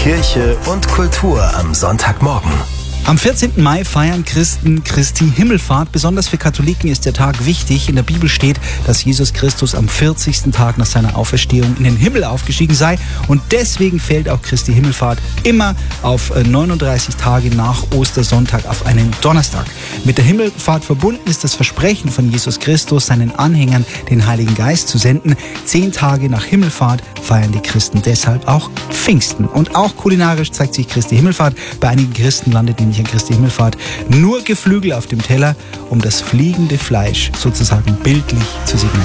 Kirche und Kultur am Sonntagmorgen. Am 14. Mai feiern Christen Christi Himmelfahrt. Besonders für Katholiken ist der Tag wichtig. In der Bibel steht, dass Jesus Christus am 40. Tag nach seiner Auferstehung in den Himmel aufgestiegen sei. Und deswegen fällt auch Christi Himmelfahrt immer auf 39 Tage nach Ostersonntag auf einen Donnerstag. Mit der Himmelfahrt verbunden ist das Versprechen von Jesus Christus, seinen Anhängern den Heiligen Geist zu senden. 10 Tage nach Himmelfahrt feiern die Christen deshalb auch Pfingsten. Und auch kulinarisch zeigt sich Christi Himmelfahrt. Bei einigen Christen landet nämlich an Christi Himmelfahrt nur Geflügel auf dem Teller, um das fliegende Fleisch sozusagen bildlich zu signieren.